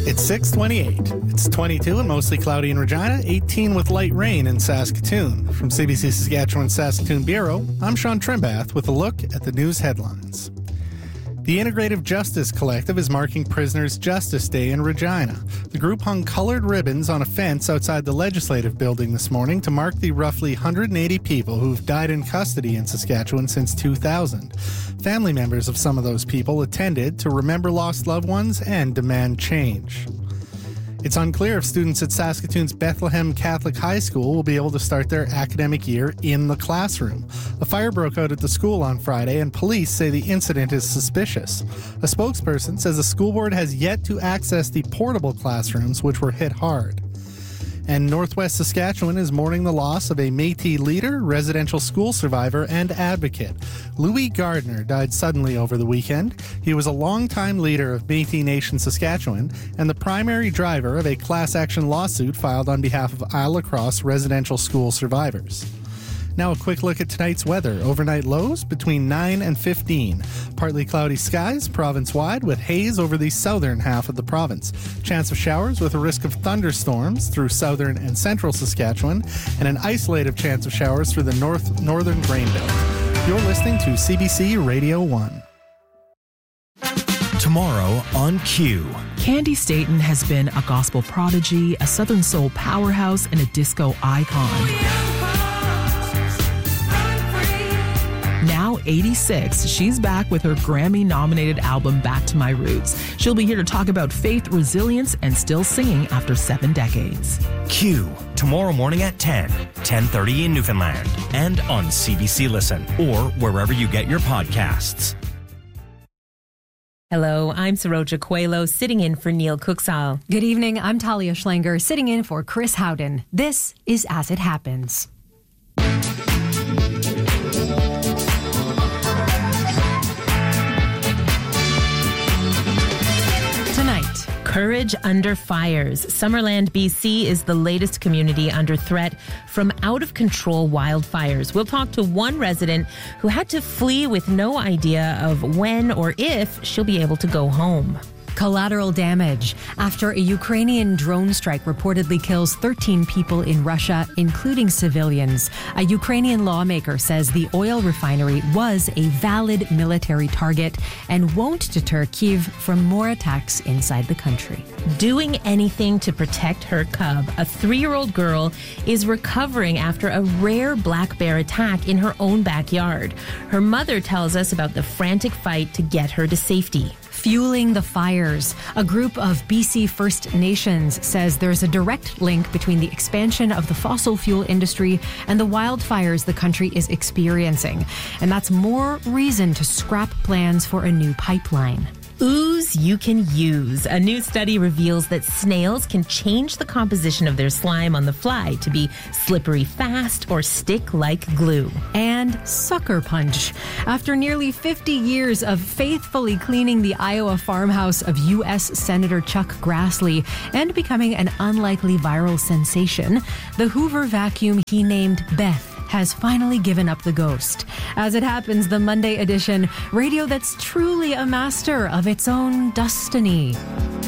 It's 6:28. It's 22 and mostly cloudy in Regina, 18 with light rain in Saskatoon. From CBC Saskatchewan Saskatoon Bureau, I'm Sean Trimbath with a look at the news headlines. The Integrative Justice Collective is marking Prisoners' Justice Day in Regina. The group hung colored ribbons on a fence outside the Legislative Building this morning to mark the roughly 180 people who've died in custody in Saskatchewan since 2000. Family members of some of those people attended to remember lost loved ones and demand change. It's unclear if students at Saskatoon's Bethlehem Catholic High School will be able to start their academic year in the classroom. A fire broke out at the school on Friday, and police say the incident is suspicious. A spokesperson says the school board has yet to access the portable classrooms, which were hit hard. And Northwest Saskatchewan is mourning the loss of a Métis leader, residential school survivor, and advocate. Louis Gardner died suddenly over the weekend. He was a longtime leader of Métis Nation Saskatchewan and the primary driver of a class action lawsuit filed on behalf of Isle La Crosse residential school survivors. Now a quick look at tonight's weather. Overnight lows between 9 and 15. Partly cloudy skies province-wide with haze over the southern half of the province. Chance of showers with a risk of thunderstorms through southern and central Saskatchewan, and an isolated chance of showers through the northern grain belt. You're listening to CBC Radio 1. Tomorrow on Q. Candy Staton has been a gospel prodigy, a Southern soul powerhouse, and a disco icon. Now 86, she's back with her Grammy-nominated album Back to My Roots. She'll be here to talk about faith, resilience, and still singing after 7 decades. Q, tomorrow morning at 10, 10:30 in Newfoundland, and on CBC Listen, or wherever you get your podcasts. Hello, I'm Saroja Coelho, sitting in for Neil Cooksall. Good evening, I'm Talia Schlanger, sitting in for Chris Howden. This is As It Happens. Courage Under Fires. Summerland, BC is the latest community under threat from out-of-control wildfires. We'll talk to one resident who had to flee with no idea of when or if she'll be able to go home. Collateral damage after a Ukrainian drone strike reportedly kills 13 people in Russia, including civilians. A Ukrainian lawmaker says the oil refinery was a valid military target and won't deter Kyiv from more attacks inside the country. Doing anything to protect her cub, a 3-year-old girl is recovering after a rare black bear attack in her own backyard. Her mother tells us about the frantic fight to get her to safety. Fueling the fires. A group of BC First Nations says there's a direct link between the expansion of the fossil fuel industry and the wildfires the country is experiencing. And that's more reason to scrap plans for a new pipeline. Ooze you can use. A new study reveals that snails can change the composition of their slime on the fly to be slippery fast or stick like glue. And sucker punch. After nearly 50 years of faithfully cleaning the Iowa farmhouse of U.S. Senator Chuck Grassley and becoming an unlikely viral sensation, the Hoover vacuum he named Beth has finally given up the ghost. As it happens, the Monday edition, radio that's truly a master of its own destiny.